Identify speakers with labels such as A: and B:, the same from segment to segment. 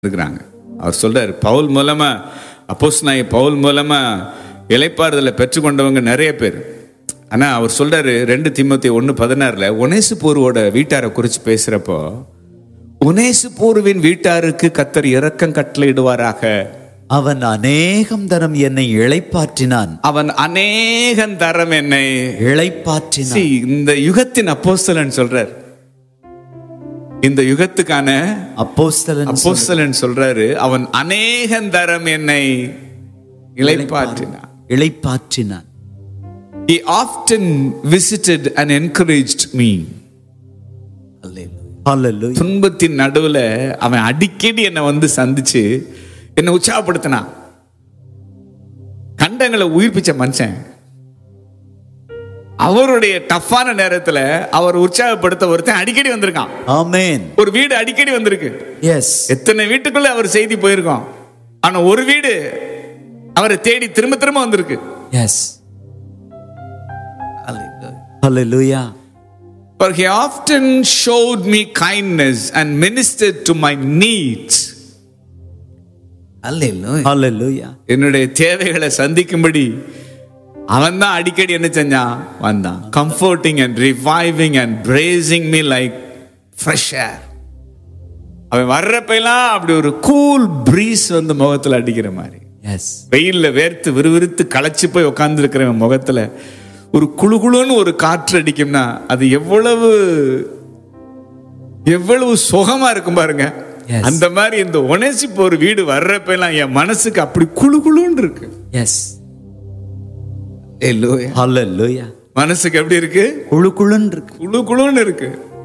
A: இருக்கிறாங்க. அவர் சொல்றாரு, பவுல் மூலமா, அப்போஸ்தலனாகிய பவுல் மூலமா இளைப்பாறுதலை பெற்றுக்கொண்டவங்க நிறைய பேர். ஆனா அவர் சொல்றாரு 2 தீமோத்தேயு 1:16 ஒனேசிப்போரோட வீட்டாரை குறித்து பேசுறப்போ, ஒனேசிப்போருவின் வீட்டாருக்கு கர்த்தர் இரக்கம் கட்டளையிடுவாராக.
B: அவன் அநேகம் தரம் என்னை இளைப்பாற்றினான்.
A: அவன் அநேகம் தரம் என்னை
B: இளைப்பாற்றினான்.
A: இந்த யுகத்தின் அப்போஸ்தலன் சொல்றார். இந்த யுகத்துக்கான அப்போஸ்தலன் சொல்றாரு, அவன் அநேகம் தரம் என்னை இளைப்பாற்றினான். He often visited and encouraged me.
B: Hallelujah.
A: துன்பத்தின் நடுவுல அவன் அடிக்கடி என்னை வந்து சந்திச்சு என்னை உற்சாகப்படுத்தினான். கண்டங்களை உயிர்ப்பிச்ச மனுஷன். அவருடைய டஃப்பான நேரத்துல அவர் உற்சாகப்படுத்த ஒருத்தன் அடிக்கடி வந்திருக்கான்.
B: ஆமென்.
A: ஒரு வீடு அடிக்கடி வந்திருக்கு.
B: எஸ்.
A: எத்தனை வீட்டுக்குள்ள அவர் செய்தி போயிருக்கோம். ஆனா ஒரு வீடு அவரை தேடி திரும்ப திரும்ப வந்திருக்கு.
B: S. Hallelujah.
A: For he often showed me kindness and ministered to my needs.
B: Hallelujah.
A: என்னுடைய தேவைகளை சந்திக்கும்படி அவன் தான் அடிக்கடி என்ன செஞ்சான், வந்தான். Comforting and reviving and bracing me like fresh air. அவன் வர்றப்பெல்லாம் அப்படி ஒரு கூல் பிரீஸ் வந்து முகத்துல அடிக்கிற மாதிரி.
B: எஸ்.
A: வெயில்ல வேர்த்து விறுவிறுத்து களைச்சு போய் உட்கார்ந்து இருக்கிறவன் முகத்துல ஒரு குளுகுளுன்னு ஒரு காற்று அடிக்கும்னா அது எவ்வளவு சுகமா இருக்கும் பாருங்க. அந்த மாதிரி இந்த ஒனேசிப்போர் வீடு வர்றப்பெல்லாம் என் மனசுக்கு அப்படி குளுகுளுன்னு இருக்கு.
B: எஸ். Hallelujah.
A: மனசுக்கு எப்படி இருக்கு?
B: குளுகுளுன்னு இருக்கு.
A: குளுகுளுன்னு இருக்கு.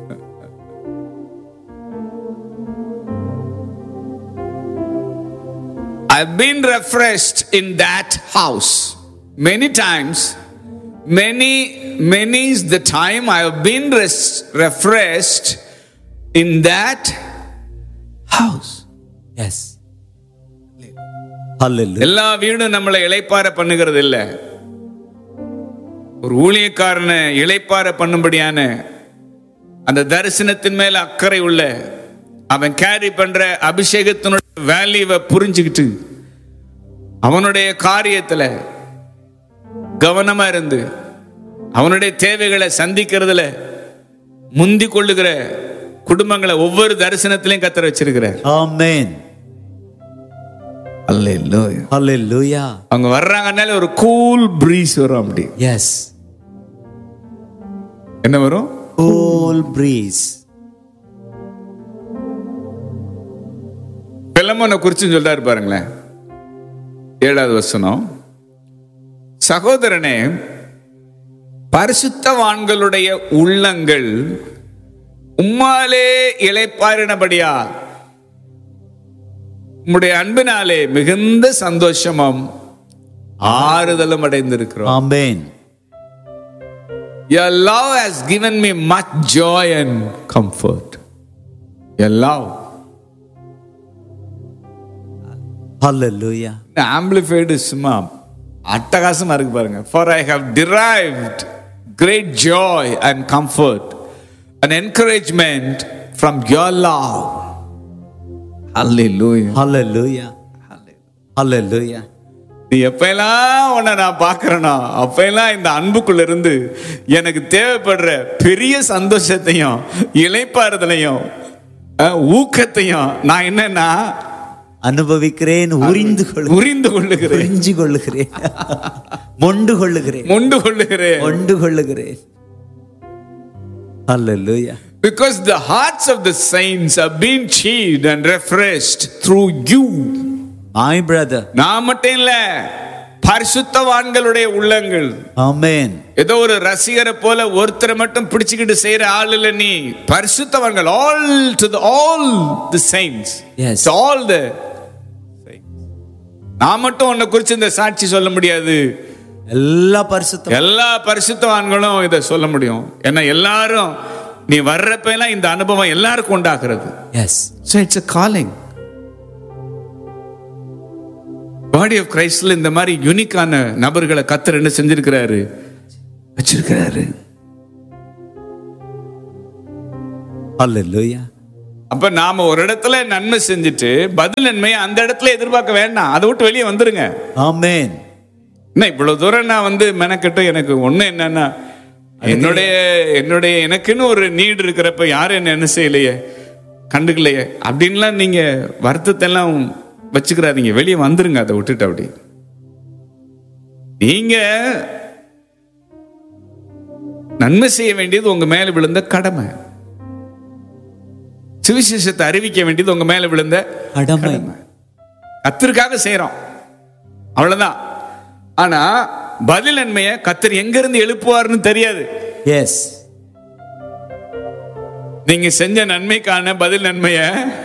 A: I've been refreshed in that house many times. Many is the time I have been refreshed in that house.
B: Yes. Hallelujah.
A: எல்லா வீடும் நம்மளை இளைப்பாற பண்ணுகிறது இல்ல. ஒரு ஊழியக்காரனை இளைப்பாற பண்ணும்படியான அந்த தரிசனத்தின் மேல அக்கறை உள்ள, அவன் கேரி பண்ற அபிஷேகத்தினுடைய வேல்யூவை புரிஞ்சுக்கிட்டு அவனுடைய காரியத்துல கவனமா இருந்து அவனுடைய தேவைகளை சந்திக்கிறதுல முந்தி கொள்ளுகிற குடும்பங்களை ஒவ்வொரு தரிசனத்திலையும் கர்த்தர் வச்சிருக்கிறார்.
B: ஆமென்.
A: அல்லேலூயா.
B: அல்லேலூயா.
A: அவங்க வர்றாங்கனால ஒரு கூல் பிரீஸ் வரும். அப்படி.
B: எஸ்.
A: என்ன வரும்?
B: Cool breeze.
A: பிலமோனை குறித்து சொல்றாரு பாருங்களேன். 7வது வசனம், சகோதரனே, பரிசுத்தவான்களுடைய உள்ளங்கள் உம்மாலே இளைப்பாறினபடியா உம்முடைய அன்பினாலே மிகுந்த சந்தோஷமும் ஆறுதலும் அடைந்திருக்கிறோம்.
B: ஆமென்.
A: Your love has given me much joy and comfort. Your love.
B: Hallelujah.
A: Amplified is அட்டகாசமா இருக்கு பாருங்க. For I have derived great joy and comfort and encouragement from your love. Hallelujah.
B: Hallelujah. Hallelujah.
A: நீ எப்பெல்லாம் உன்னை நான் பார்க்கிறேனோ அப்பெல்லாம் இந்த அன்புக்குள்ள இருந்து எனக்கு தேவைப்படுற பெரிய சந்தோஷத்தையும் இளைப்பாறுதலையும் ஊக்கத்தையும் நான் என்னன்னா
B: அனுபவிக்கிறேன், உரிந்து கொள்ளுகிறேன், மொண்டு கொள்ளுகிறேன். Hallelujah.
A: Because the hearts of the saints have been cheered and refreshed through you.
B: My brother.
A: நான் மட்டும் இல்ல, பரிசுத்தவான்களுடைய உள்ளங்கள்.
B: ஆமென்.
A: ஏதோ ஒரு ரசிகரை போல ஒருத்தரை மட்டும் பிடிச்சுக்கிட்டு செய்யற ஆள் இல்ல நீ. பரிசுத்தவான்கள், all the saints.
B: Yes.
A: All the saints. நான் மட்டும் உன்னை குறித்து இந்த சாட்சி சொல்ல முடியாது. எல்லா பரிசுத்தவான்களும் இதை சொல்ல முடியும். ஏன்னா எல்லாரும் நீ வர்றப்ப எல்லாம் இந்த அனுபவம் எல்லாருக்கும் உண்டாகிறது.
B: Yes.
A: So it's a calling. Body of கிரைஸ்ட்ல இந்த மாதிரி யூனிக்கான நபர்களை கர்த்தர் என்ன செஞ்சிருக்கிறாரு, வச்சிருக்கிறாரு.
B: Hallelujah.
A: அப்ப நாம ஒரு இடத்துல நன்மை செஞ்சுட்டு பதில் நன்மையை அந்த இடத்துல எதிர்பார்க்க வேண்டாம். அதை விட்டு வெளியே வந்துருங்க.
B: ஆமென்.
A: என்ன இவ்வளவு தூரம் நான் மெனக்கட்டு எனக்கு ஒண்ணு என்னன்னா, என்னுடைய எனக்குன்னு ஒரு நீடு இருக்கிறப்ப யாரும் என்ன செய்யலையே, கண்டுக்கலையே அப்படின்லாம் நீங்க வருத்தத்தை எல்லாம் வச்சுக்கிறாதீங்க. வெளியே வந்துருங்க. அதை விட்டுட்டு அப்படி நீங்க நன்மை செய்ய வேண்டியது உங்க மேல விழுந்த கடமை. சுவிசேஷத்தை அறிவிக்க வேண்டியது உங்க மேல விழுந்த கடமை. கர்த்தருக்காக செய்யறோம், அவ்வளவுதான். ஆனா பதில் நன்மையை கர்த்தர் எங்க இருந்து எழுப்புவார்னு தெரியாது.
B: எஸ்.
A: நீங்க செஞ்ச நன்மைக்கான பதில் நன்மைய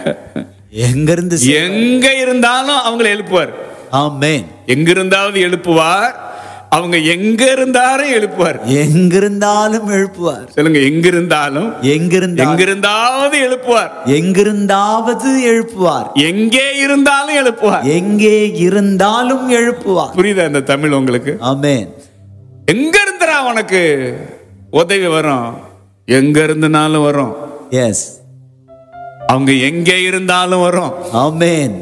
B: எங்க
A: இருந்தாலும் அவங்களை எழுப்புவார்.
B: ஆமென்.
A: எங்க இருந்தாவது எழுப்புவார். அவங்க எங்க இருந்தாலும் எழுப்புவார்.
B: எங்கிருந்தாலும் எழுப்புவார்.
A: சொல்லுங்க, எங்கிருந்தாலும் எங்கிருந்தாவது எழுப்புவார்.
B: எங்கிருந்தாவது எழுப்புவார்.
A: எங்கே இருந்தாலும் எழுப்புவார்.
B: எங்கே இருந்தாலும் எழுப்புவார்.
A: புரியுதா இந்த தமிழ் உங்களுக்கு?
B: ஆமென்.
A: எங்க இருந்துடா உனக்கு உதவி வரும், எங்க இருந்தனாலும் வரும்.
B: எஸ்.
A: அவங்க எங்கே இருந்தாலும் வரும்.
B: ஆமென்.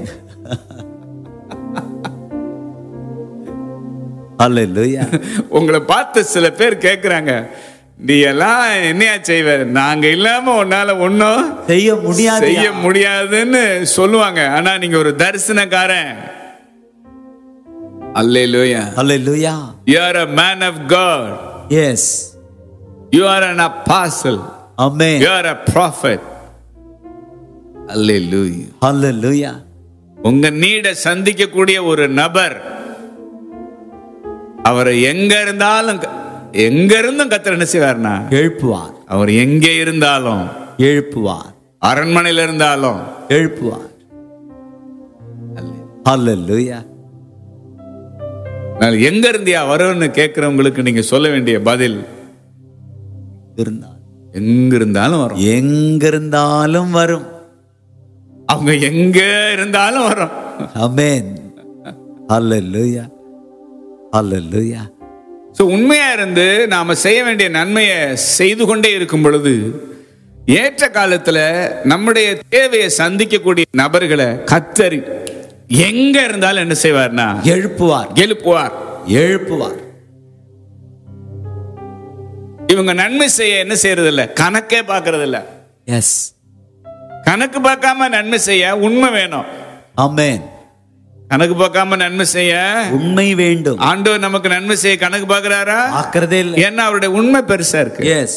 B: அல்லேலூயா.
A: உங்களை பார்த்து சில பேர் கேட்கிறாங்க, நீ எல்லாம் என்னையா செய்வ, நாங்க இல்லாம உன்னால ஒன்னும் செய்ய முடியாதுன்னு சொல்லுவாங்க. ஆனா நீங்க ஒரு தரிசனக்காரன். அல்லேலூயா.
B: அல்லேலூயா.
A: You are a man of God.
B: Yes.
A: You are an apostle.
B: Amen.
A: You are a prophet. அல்லேலூயா.
B: அல்லேலூயா.
A: உங்க நீட சந்திக்கக்கூடிய ஒரு நபர், அவரை எங்க இருந்தாலும் எங்க இருந்தும் கர்த்தர் என்ன செய்வார்னா
B: எழுப்புவார்.
A: அவர் எங்கே இருந்தாலும்
B: எழுப்புவார்.
A: அரண்மனையில இருந்தாலும்
B: எழுப்புவார். அல்லேலூயா.
A: எங்க இருந்தியா வரும்னு கேட்கிறவங்களுக்கு நீங்க சொல்ல வேண்டிய பதில், எங்க இருந்தாலும் வரும்.
B: எங்க இருந்தாலும் வரும்.
A: அவங்க எங்க இருந்தாலும் வரும்.
B: ஆமென். அல்லேலூயா. அல்லேலூயா.
A: சோ உண்மையா இருந்து நாம செய்ய வேண்டிய நன்மையை செய்து கொண்டே இருக்கும் பொழுது ஏற்ற காலத்துல நம்முடைய தேவையை சந்திக்கக்கூடிய நபர்களை கர்த்தர் எங்க இருந்தாலும் என்ன செய்வார்னா
B: எழுப்புவார்.
A: எழுப்புவார்.
B: எழுப்புவார்.
A: இவங்க நன்மை செய்ய என்ன செய்யறது இல்ல, கணக்கே பார்க்கறது இல்ல.
B: எஸ்.
A: கணக்கு பார்க்காம நன்மை செய்ய உண்மை வேணும்.
B: ஆமென்.
A: கணக்கு பார்க்காம நன்மை செய்ய
B: உண்மை வேண்டும்.
A: ஆண்டவர் நமக்கு நன்மை செய்ய கணக்கு பார்க்கறாரா?
B: பார்க்கறதே இல்ல.
A: ஏன்னா அவருடைய உண்மை பெருசா இருக்கு.
B: எஸ்.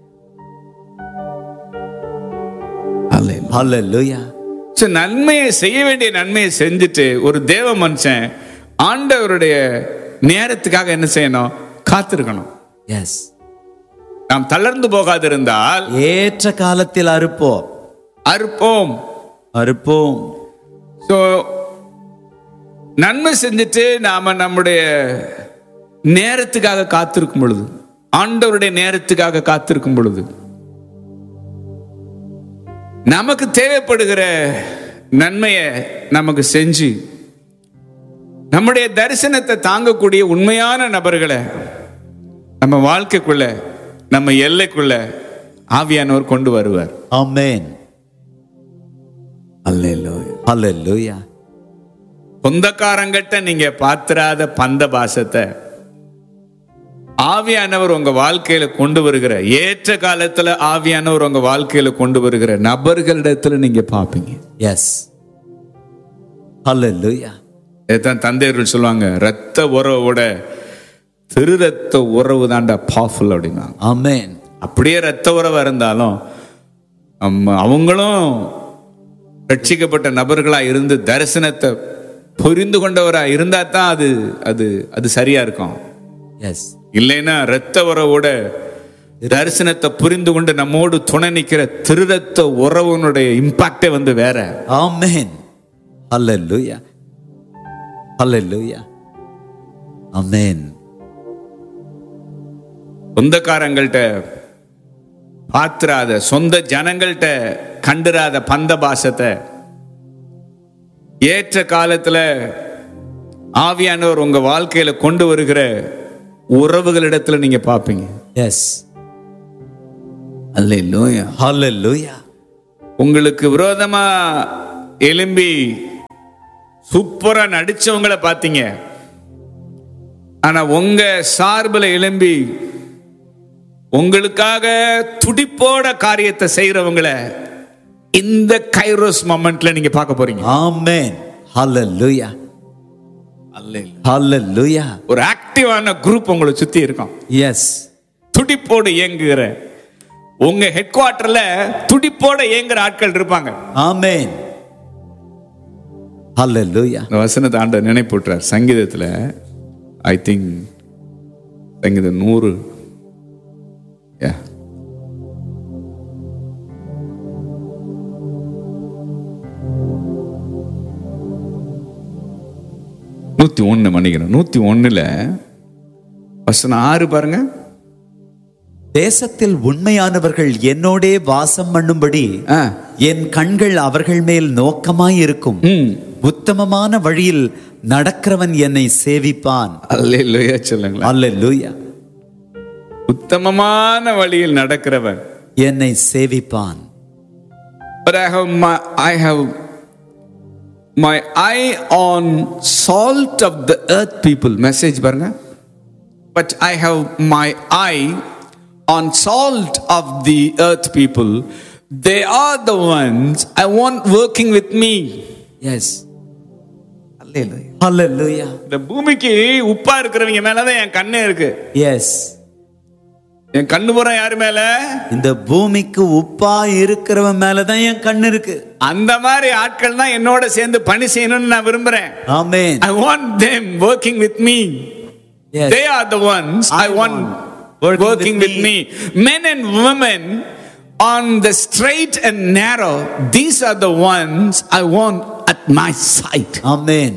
B: அல்லேலூயா.
A: நன்மையை செய்ய வேண்டிய நன்மையை செஞ்சுட்டு ஒரு தேவ மனுஷன் ஆண்டவருடைய நேரத்துக்காக என்ன செய்யணும்? காத்திருக்கணும்.
B: எஸ்.
A: நாம் தளர்ந்து போகாதிருந்தால்
B: ஏற்ற காலத்தில் அறுப்போம். அறுப்போம்.
A: நன்மை செஞ்சுட்டு நாம நம்முடைய நேரத்துக்காக காத்திருக்கும் பொழுது, ஆண்டவருடைய நேரத்துக்காக காத்திருக்கும் பொழுது, நமக்கு தேவைப்படுகிற நன்மையை நமக்கு செஞ்சு நம்முடைய தரிசனத்தை தாங்கக்கூடிய உண்மையான நபர்களை நம்ம வாழ்க்கைக்குள்ள, நம்ம எல்லைக்குள்ள ஆவியானவர் கொண்டு வருவார்.
B: ஆமென்.
A: அல்லேலூயா.
B: அல்லேலூயா.
A: சொந்தக்காரங்கிட்ட நீங்க பாத்திராத பந்த பாசத்தை ஆவியானவர் உங்க வாழ்க்கையில கொண்டு வருகிற, ஏற்ற காலத்துல ஆவியானவர் உங்க வாழ்க்கையில கொண்டு வருகிற நபர்களிடத்துல நீங்க பாப்பீங்க.
B: எஸ். அல்லேலூயா.
A: இதான் தந்தையர்கள் சொல்லுவாங்க, ரத்த உறவோட திரு ரத்த உறவு தான்டா பவர்ஃபுல் அப்படின்னா.
B: ஆமென். அப்படியே
A: ரத்த உறவா இருந்தாலும் அவங்களும் ரட்சிக்கப்பட்ட நபர்களா இருந்து தரிசனத்தை புரிந்து கொண்டவரா இருந்தா தான் அது அது அது சரியா இருக்கும்.
B: எஸ்.
A: இல்லைன்னா ரத்த உறவோட தரிசனத்தை புரிந்து கொண்டு நம்மோடு துணை நிற்கிற திரு ரத்த உறவுனுடைய இம்பாக்டே வேற.
B: ஆமென். அல்லேலூயா. அல்லேலூயா. ஆமென்.
A: சொந்தக்காரங்கள்ட்ட பாத்திராத, சொந்த ஜனங்கள்ட்ட கண்டுராத பந்த பாசத்தை ஏற்ற காலத்துல ஆவியானவர் உங்க வாழ்க்கையில கொண்டு வருகிற உறவுகளிடத்துல நீங்க பாப்பீங்க.
B: எஸ்.
A: அல்லேலூயா.
B: அல்லேலூயா.
A: உங்களுக்கு விரோதமா எழும்பி சூப்பரா நடிச்சவங்களை பார்த்தீங்க. ஆனா உங்க சார்பில் எழும்பி உங்களுக்காக துடிப்போட காரியத்தை செய்யறவங்களை இந்த கைரோஸ் மொமெண்ட்ல நீங்க பார்க்க போறீங்க.
B: ஆமென். ஹல்லேலூயா. ஹல்லேலூயா.
A: ஒரு ஆக்டிவான குரூப் உங்களை சுத்தி இருக்கும்.
B: எஸ்.
A: துடிப்போடு இயங்குகிற உங்க ஹெட் குவார்டர்ல துடிப்போட இயங்குற ஆட்கள் இருப்பாங்க.
B: ஆமென். ஹல்லேலூயா.
A: இந்த வசனத்தை ஆண்டவர் நினைப்பூட்டுறார் சங்கீதத்துல. ஐ திங்க் சங்கீதம் 100 101 மணிக்கிறேன். 101 வசனம் 6 பாருங்க.
B: தேசத்தில் உண்மையானவர்கள் என்னோடே வாசம் பண்ணும்படி என் கண்கள் அவர்கள் மேல் நோக்கமாய் இருக்கும். உத்தமமான வழியில் நடக்கிறவன் என்னை சேவிப்பான்.
A: அல்லேலூயா சொல்லுங்களேன்.
B: அல்லேலூயா.
A: உத்தமமான வழியில் நடக்கிறவன்
B: என்னை சேவிப்பான்.
A: But I have my eye on salt of the earth people. Message பாருங்க. But I have my eye on salt of the earth people. They are the ones I want working with me.
B: Yes. Hallelujah. Hallelujah.
A: இந்த பூமிக்கு உப்பா இருக்கிறவங்க மேலதான் என் கண்ணே இருக்கு.
B: Yes.
A: என் கண்ணு போற யாரு மேல?
B: இந்த பூமிக்கு உப்பா இருக்கிறவன் மேலதான் என் கண்ணு இருக்கு.
A: அந்த மாதிரி ஆட்கள் தான் என்னோட சேர்ந்து பணி செய்யணும்னு நான் விரும்புறேன்.
B: Amen.
A: I want them working with me. Yes. They are the ones I want working with me. Men and women on the straight and narrow, these are the ones I want at my side.
B: Amen.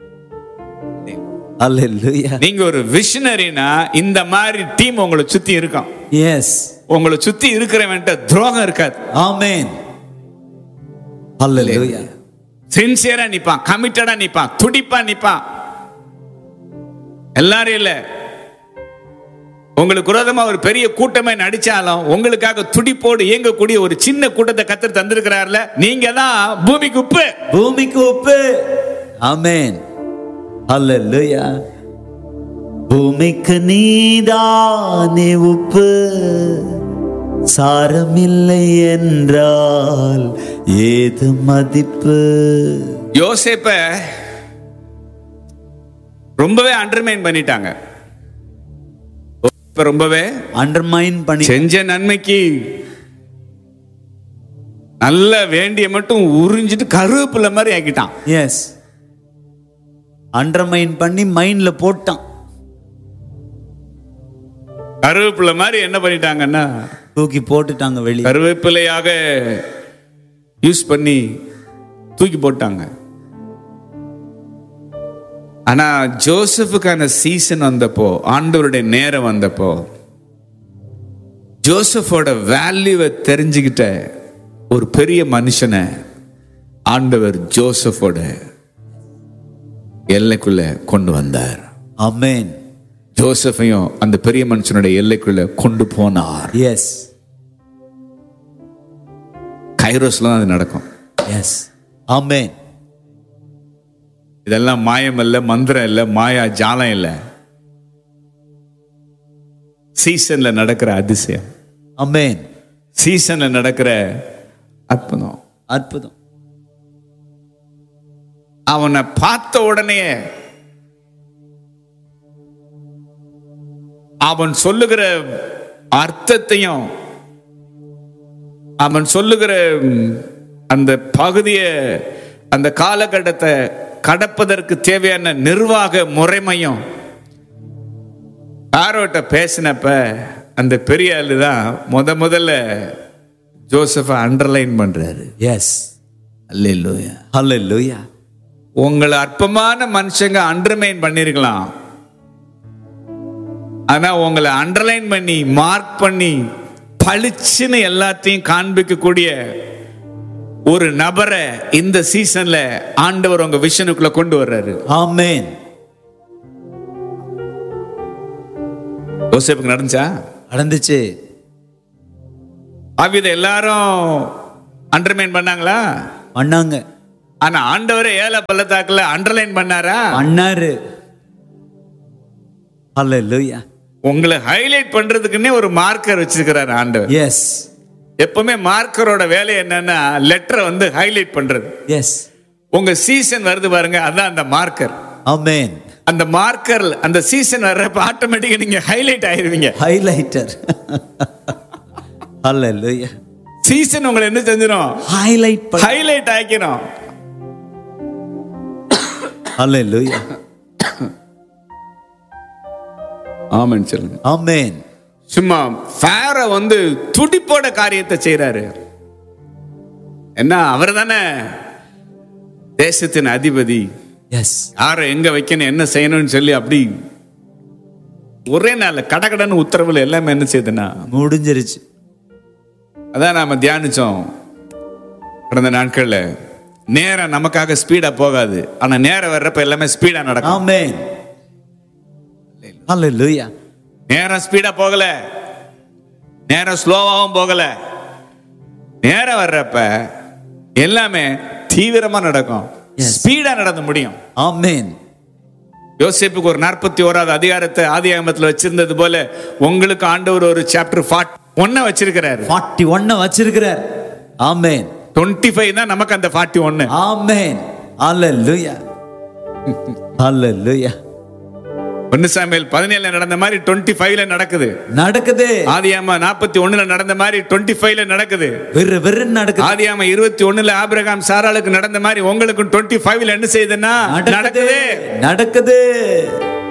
B: Hallelujah.
A: நீங்க ஒரு விஷனரினா இந்த மாதிரி team உங்களை சுத்தி இருக்கும்.
B: Yes.
A: உங்களை சுத்தி இருக்கிறவன்ட்ட துரோகம் இருக்காது.
B: Amen. Hallelujah.
A: சின்சியரா நிப்பான், கமிட்டடா நிப்பான், துடிப்பா நிப்பான். எல்லாரும் இல்ல. உங்களுக்கு விரோதமா ஒரு பெரிய கூட்டமே நடிச்சாலும் உங்களுக்காக துடிப்போடு இயங்கக்கூடிய ஒரு சின்ன கூட்டத்தை கர்த்தர் தந்திருக்கிறார்ல, நீங்க தான் பூமிக்கு உப்பு.
B: பூமிக்கு உப்பு. ஆமென். ஹல்லேலூயா. பூமிக்கு நீதானே உப்பு, சாரமில்லை என்றால் ஏது மதிப்பு.
A: யோசேப்ப ரொம்பவே அண்டர்மைன் பண்ணிட்டாங்க. ரொம்பவே
B: அண்டர்மைன் பண்ணி
A: செஞ்ச நன்மைக்கு நல்ல வேண்டிய மட்டும் உறிஞ்சிட்டு கருவேப்பிலை மாதிரி ஆக்கிட்டான்.
B: எஸ். அண்டர்மைன் பண்ணி மைண்ட்ல போட்டான்.
A: கருவேப்பிலை மாதிரி என்ன பண்ணிட்டாங்கன்னா
B: தூக்கி போட்டுட்டாங்க வெளியே.
A: கருவேப்பிலையாக யூஸ் பண்ணி தூக்கி போட்டாங்க. ஆனா ஜோசப்புக்கான சீசன் வந்தப்போ, ஆண்டவருடைய நேரம் வந்தப்போ, ஜோசப்போட வேல்யூவை தெரிஞ்சுக்கிட்ட ஒரு பெரிய மனுஷனை ஆண்டவர் ஜோசப்போட எல்லைக்குள்ள கொண்டு வந்தார்.
B: ஆமென்.
A: ஜோசப்பையும் அந்த பெரிய மனுஷனுடைய எல்லைக்குள்ள கொண்டு போனார்.
B: எஸ்.
A: கைரோஸ்ல தான் அது நடக்கும்.
B: எஸ். ஆமென்.
A: இதெல்லாம் மாயம் இல்ல, மந்திரம் இல்ல, மாயா ஜாலம் இல்ல. சீசன்ல நடக்கிற அதிசயம்.
B: ஆமென்.
A: சீசன்ல நடக்கிற அற்புதம்.
B: அற்புதம்.
A: அவனை பார்த்த உடனே அவன் சொல்லுகிற அர்த்தத்தையும் அவன் சொல்லுகிற அந்த பகுதியை, அந்த காலகட்டத்தை கடப்பதற்கு தேவையான நிர்வாக முறைமையும் யாரோட்ட பேசினப்ப அந்த பெரிய ஆளு தான் முதல்ல ஜோசப்ப அண்டர்லைன் பண்றாரு.
B: எஸ்.
A: அல்லேலூயா.
B: ஹல்லேலூயா.
A: உங்களை அற்பமான மனுஷங்க அண்டர்மைன் பண்ணிருக்கலாம், ஆனா உங்களை அண்டர்லைன் பண்ணி மார்க் பண்ணி பளிச்சுன்னு எல்லாத்தையும் காண்பிக்கக்கூடிய ஒரு நபரை இந்த சீசன்ல ஆண்டவர் உங்க விஷனுக்குள்ள கொண்டு வர்றாரு.
B: ஆமென்.
A: யோசேப்புக்கு நடந்துச்சா?
B: நடந்துச்சு.
A: ஆவித எல்லாரும் அண்டர்லைன் பண்ணாங்களா?
B: பண்ணாங்க.
A: ஆனா ஆண்டவரே ஏழை பள்ளத்தாக்குல அண்டர்லைன் பண்ணாரா?
B: பண்ணாரு. ஹல்லேலூயா.
A: உங்களை ஹைலைட் பண்றதுக்குன்னே ஒரு மார்க்கர் வச்சிருக்கிறார் ஆண்டவர்.
B: எஸ்.
A: எப்பவுமே மார்க்கரோட வேலை என்னன்னா லெட்டரை வந்து ஹைலைட் பண்றது.
B: எஸ்.
A: உங்க சீசன் வருது பாருங்க, அதான் அந்த மார்க்கர்.
B: ஆமென்.
A: அந்த மார்க்கர் அந்த சீசன் வர்றப்ப ஆட்டோமேட்டிக்கா நீங்க ஹைலைட் ஆயிருவீங்க.
B: ஹைலைட்டர். ஹல்லேலூயா.
A: சீசன் உங்களை என்ன செஞ்சிரும்? ஹைலைட் ஆக்கிரும்.
B: ஹல்லேலூயா.
A: ஆமென் சொல்லுங்க.
B: ஆமென்.
A: சும்மா ஃபாரோ வந்து துடிப்போட காரியத்தை செய்யறாரு. என்ன, அவர் தானே தேசத்தின் அதிபதி.
B: எஸ்.
A: யாரை எங்க வைக்கணும் என்ன செய்யணும்னு சொல்லி அப்படி ஒரே நாள்ல கடகடன்னு உத்தரவுல எல்லாமே என்ன செய்யுதுன்னா
B: முடிஞ்சிருச்சு.
A: அதான் நாம தியானிச்சோம் கடந்த நாட்கள்ல. நேரம் நமக்காக ஸ்பீடா போகாது, ஆனா நேரம் வர்றப்ப எல்லாமே ஸ்பீடா நடக்கும்.
B: ஆமென். ஹல்லேலூயா.
A: நேரம் ஸ்பீடா போகல, நேரம் ஸ்லோவாவும் போகல. நேரம் வர்றப்ப எல்லாமே தீவிரமா நடக்கும், ஸ்பீடா நடந்து முடியும்.
B: ஆமென்.
A: யோசேப்புக்கு ஒரு 41வது அதிகாரத்தை ஆதியாகமத்துல வச்சிருந்தது போல உங்களுக்கு ஆண்டவர் ஒரு சாப்டர் 41 வச்சிருக்கிறார்.
B: 41 வச்சிருக்கிறார். ஆமென்.
A: 25 தான் நமக்கு அந்த 41.
B: ஆமென். ஹல்லேலூயா. ஹல்லேலூயா.
A: 1 சாமுவேல் 17 நடந்த மாதிரி 25 நடக்குது. ஆதியாகமம் 41 நடந்த மாதிரி 25 நடக்குது. ஆதியாகமம் 21 ஆபிரகாம் சாராளுக்கு நடந்த மாதிரி உங்களுக்கு 25 என்ன செய்யுதுன்னா நடக்குது.